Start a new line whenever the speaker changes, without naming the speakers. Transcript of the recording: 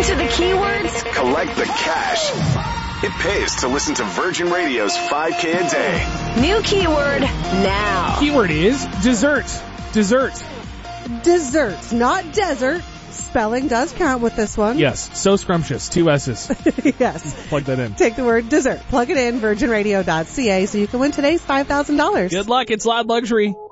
Enter the keywords.
Collect the cash. It pays to listen to Virgin Radio's 5K a day.
New keyword now.
Keyword is dessert. Dessert.
Dessert, not desert. Spelling does count with this one.
Yes, so scrumptious. 2 S's.
Yes.
Plug that in.
Take the word dessert, plug it in, virginradio.ca, so you can win today's $5,000.
Good luck. It's Loud Luxury.